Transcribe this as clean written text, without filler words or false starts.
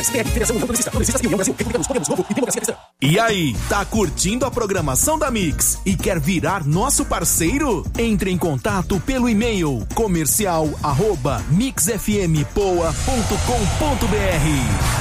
E aí, tá curtindo a programação da Mix e quer virar nosso parceiro? Entre em contato pelo e-mail comercial@mixfmpoa.com.br.